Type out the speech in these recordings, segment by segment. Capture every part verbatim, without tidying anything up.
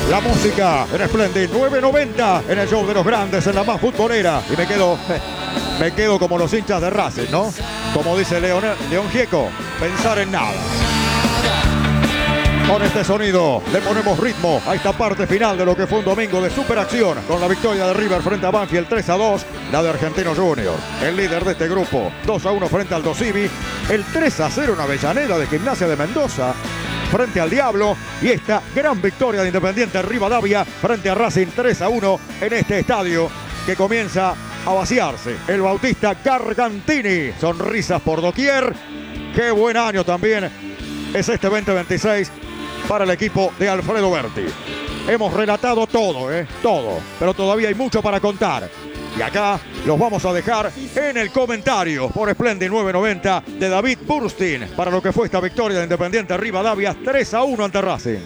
La música en Splendid nueve noventa en el show de los grandes, en la más futbolera. Y me quedo, me quedo como los hinchas de Racing, ¿no? Como dice León, León Gieco, pensar en nada. Con este sonido le ponemos ritmo a esta parte final de lo que fue un domingo de superacción, con la victoria de River frente a Banfield tres a dos, la de Argentino Junior, el líder de este grupo, dos a uno frente al Dosivi, el tres a cero en Avellaneda de Gimnasia de Mendoza frente al Diablo, y esta gran victoria de Independiente Rivadavia frente a Racing tres a uno en este estadio que comienza a vaciarse. El Bautista Gargantini, sonrisas por doquier. Qué buen año también es este veinte veintiséis para el equipo de Alfredo Berti. Hemos relatado todo, ¿eh? Todo, pero todavía hay mucho para contar. Y acá los vamos a dejar en el comentario por Splendid nueve noventa de David Burstin para lo que fue esta victoria de Independiente Rivadavia tres a uno ante Racing.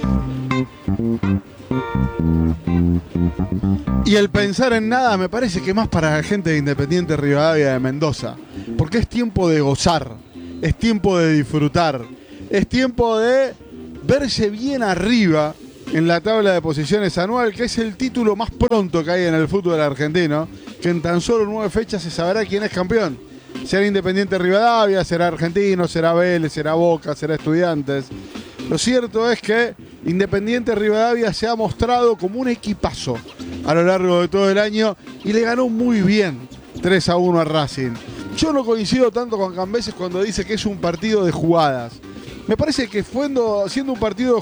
Y el pensar en nada me parece que más para la gente de Independiente Rivadavia de Mendoza, porque es tiempo de gozar, es tiempo de disfrutar, es tiempo de verse bien arriba en la tabla de posiciones anual, que es el título más pronto que hay en el fútbol argentino, que en tan solo nueve fechas se sabrá quién es campeón. Será Independiente Rivadavia, será Argentino, será Vélez, será Boca, será Estudiantes. Lo cierto es que Independiente Rivadavia se ha mostrado como un equipazo a lo largo de todo el año y le ganó muy bien tres a uno a Racing. Yo no coincido tanto con Cambeses cuando dice que es un partido de jugadas. Me parece que siendo un partido de